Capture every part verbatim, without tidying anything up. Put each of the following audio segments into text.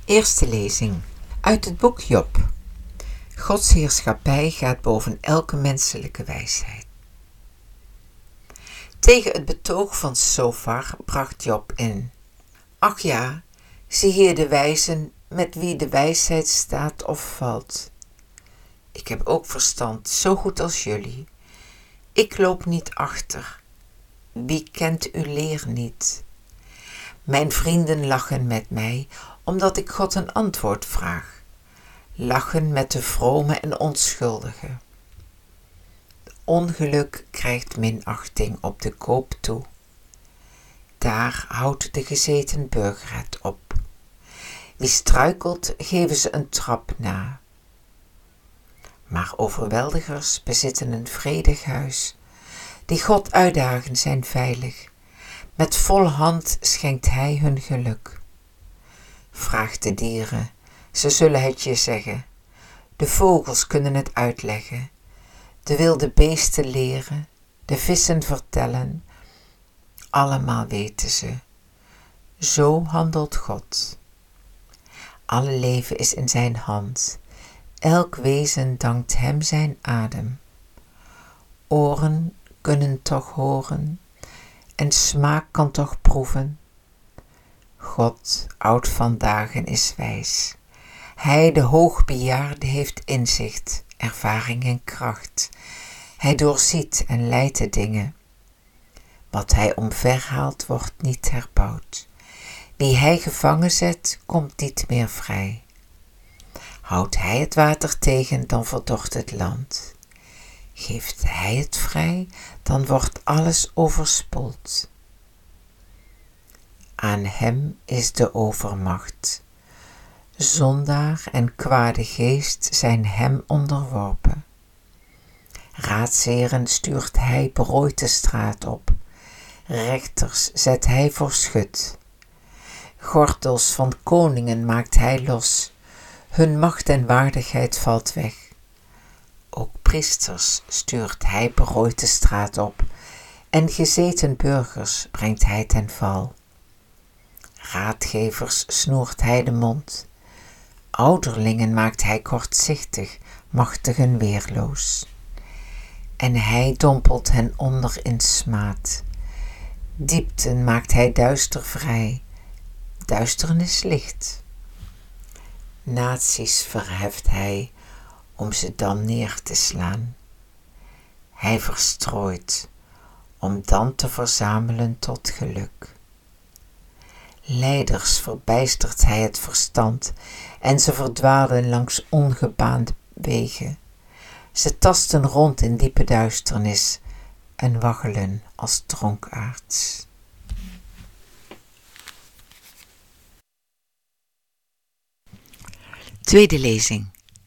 Eerste lezing uit het boek Job. Gods heerschappij gaat boven elke menselijke wijsheid. Tegen het betoog van Sofar bracht Job in: Ach ja, zie hier de wijzen met wie de wijsheid staat of valt. Ik heb ook verstand, zo goed als jullie. Ik loop niet achter. Wie kent uw leer niet? Mijn vrienden lachen met mij, omdat ik God een antwoord vraag. Lachen met de vrome en onschuldige. Ongeluk krijgt minachting op de koop toe. Daar houdt de gezeten burger het op. Wie struikelt, geven ze een trap na. Maar overweldigers bezitten een vredig huis. Die God uitdagen zijn veilig. Met volle hand schenkt hij hun geluk. Vraag de dieren, ze zullen het je zeggen. De vogels kunnen het uitleggen. De wilde beesten leren, de vissen vertellen. Allemaal weten ze. Zo handelt God. Alle leven is in zijn hand. Elk wezen dankt hem zijn adem. Oren kunnen toch horen en smaak kan toch proeven. God, oud van dagen, is wijs. Hij, de hoogbejaarde, heeft inzicht, ervaring en kracht. Hij doorziet en leidt de dingen. Wat hij omverhaalt, wordt niet herbouwd. Wie hij gevangen zet, komt niet meer vrij. Houdt hij het water tegen, dan verdort het land. Geeft hij het vrij, dan wordt alles overspoeld. Aan hem is de overmacht. Zondaar en kwade geest zijn hem onderworpen. Raadsheren stuurt hij berooid de straat op. Rechters zet hij voor schut. Gordels van koningen maakt hij los. Hun macht en waardigheid valt weg. Ook priesters stuurt hij berooid de straat op. En gezeten burgers brengt hij ten val. Raadgevers snoert hij de mond. Ouderlingen maakt hij kortzichtig, machtigen weerloos. En hij dompelt hen onder in smaad. Diepten maakt hij duister vrij, duisternis licht. Naties verheft hij, om ze dan neer te slaan. Hij verstrooit, om dan te verzamelen tot geluk. Leiders verbijstert hij het verstand en ze verdwalen langs ongebaande wegen. Ze tasten rond in diepe duisternis en waggelen als dronkaards. Tweede lezing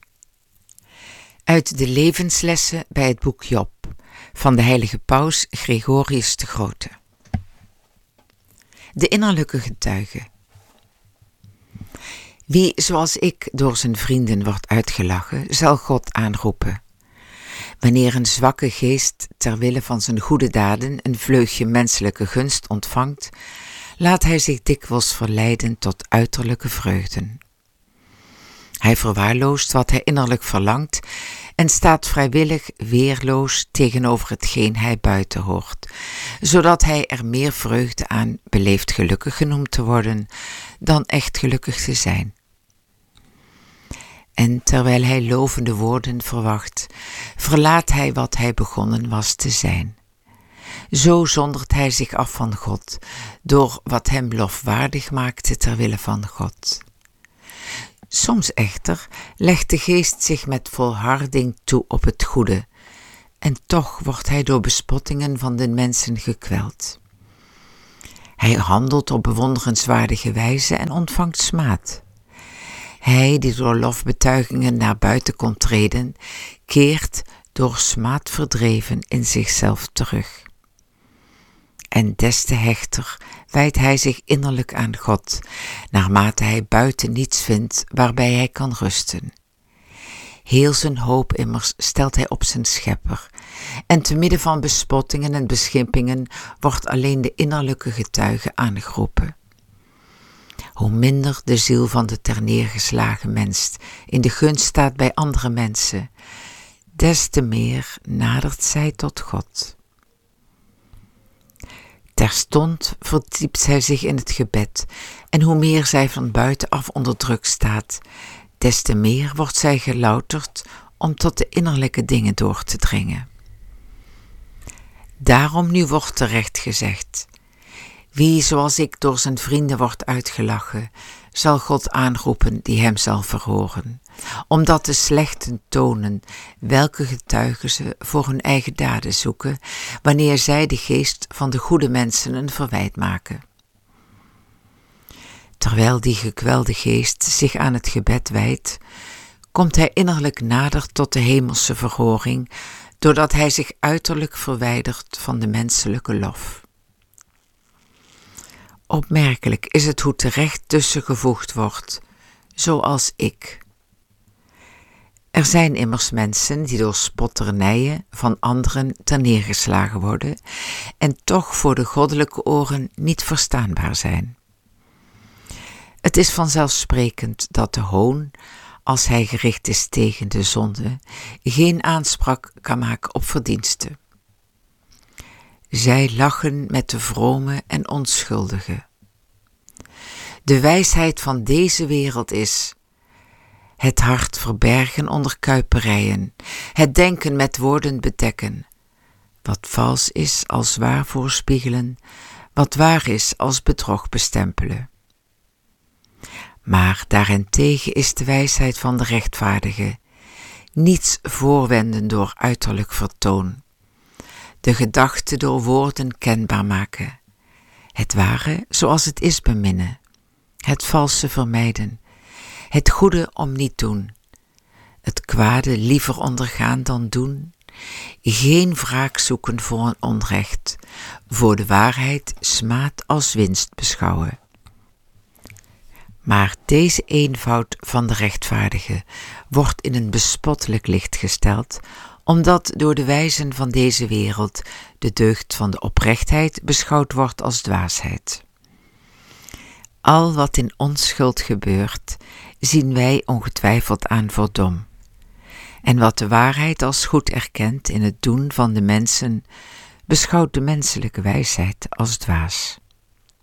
uit de levenslessen bij het boek Job van de heilige paus Gregorius de Grote. De innerlijke getuige. Wie, zoals ik, door zijn vrienden wordt uitgelachen, zal God aanroepen. Wanneer een zwakke geest ter wille van zijn goede daden een vleugje menselijke gunst ontvangt, laat hij zich dikwijls verleiden tot uiterlijke vreugden. Hij verwaarloost wat hij innerlijk verlangt en staat vrijwillig weerloos tegenover hetgeen hij buiten hoort, zodat hij er meer vreugde aan beleeft gelukkig genoemd te worden dan echt gelukkig te zijn. En terwijl hij lovende woorden verwacht, verlaat hij wat hij begonnen was te zijn. Zo zondert hij zich af van God, door wat hem lofwaardig maakte ter wille van God. Soms echter legt de geest zich met volharding toe op het goede, en toch wordt hij door bespottingen van de mensen gekweld. Hij handelt op bewonderenswaardige wijze en ontvangt smaad. Hij die door lofbetuigingen naar buiten komt treden, keert door smaad verdreven in zichzelf terug. En des te hechter wijdt hij zich innerlijk aan God, naarmate hij buiten niets vindt waarbij hij kan rusten. Heel zijn hoop immers stelt hij op zijn schepper, en te midden van bespottingen en beschimpingen wordt alleen de innerlijke getuige aangeroepen. Hoe minder de ziel van de terneergeslagen mens in de gunst staat bij andere mensen, des te meer nadert zij tot God. Terstond verdiept zij zich in het gebed, en hoe meer zij van buitenaf onder druk staat, des te meer wordt zij gelouterd om tot de innerlijke dingen door te dringen. Daarom nu wordt terecht gezegd: wie zoals ik door zijn vrienden wordt uitgelachen, zal God aanroepen die hem zal verhoren, omdat de slechten tonen welke getuigen ze voor hun eigen daden zoeken, wanneer zij de geest van de goede mensen een verwijt maken. Terwijl die gekwelde geest zich aan het gebed wijdt, komt hij innerlijk nader tot de hemelse verhoring, doordat hij zich uiterlijk verwijdert van de menselijke lof. Opmerkelijk is het hoe terecht tussengevoegd wordt, zoals ik. Er zijn immers mensen die door spotternijen van anderen terneergeslagen worden en toch voor de goddelijke oren niet verstaanbaar zijn. Het is vanzelfsprekend dat de hoon, als hij gericht is tegen de zonde, geen aanspraak kan maken op verdiensten. Zij lachen met de vrome en onschuldige. De wijsheid van deze wereld is: het hart verbergen onder kuiperijen, het denken met woorden bedekken, wat vals is als waar voorspiegelen, wat waar is als bedrog bestempelen. Maar daarentegen is de wijsheid van de rechtvaardige: niets voorwenden door uiterlijk vertoon, de gedachte door woorden kenbaar maken, het ware zoals het is beminnen, het valse vermijden, het goede om niet doen, het kwade liever ondergaan dan doen, geen wraak zoeken voor een onrecht, voor de waarheid smaad als winst beschouwen. Maar deze eenvoud van de rechtvaardige wordt in een bespottelijk licht gesteld, omdat door de wijzen van deze wereld de deugd van de oprechtheid beschouwd wordt als dwaasheid. Al wat in onschuld gebeurt, zien wij ongetwijfeld aan voor dom. En wat de waarheid als goed erkent in het doen van de mensen, beschouwt de menselijke wijsheid als dwaas.